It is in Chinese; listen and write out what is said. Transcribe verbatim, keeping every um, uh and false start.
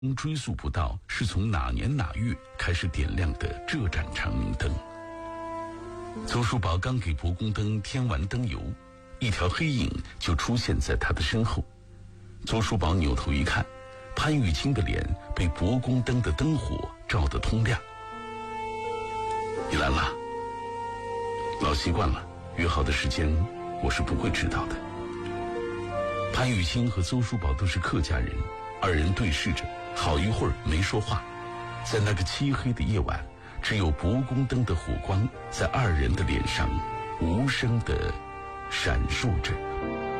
追溯不到是从哪年哪月开始点亮的这盏长明灯。邹叔宝刚给博宫灯添完灯油，一条黑影就出现在他的身后。邹叔宝扭头一看，潘玉清的脸被博宫灯的灯火照得通亮。你来了。老习惯了，约好的时间我是不会迟到的。潘玉清和邹叔宝都是客家人，二人对视着好一会儿没说话。在那个漆黑的夜晚，只有博宫灯的火光在二人的脸上无声地闪烁着。